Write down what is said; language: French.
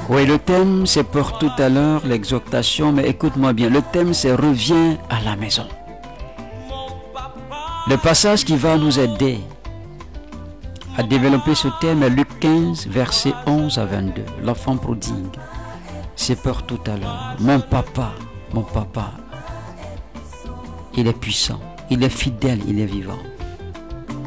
Oui, le thème c'est pour tout à l'heure, l'exhortation, mais écoute-moi bien, le thème c'est reviens à la maison. Le passage qui va nous aider à développer ce thème est Luc 15, versets 11 à 22. L'enfant prodigue, c'est pour tout à l'heure. Mon papa, il est puissant, il est fidèle, il est vivant.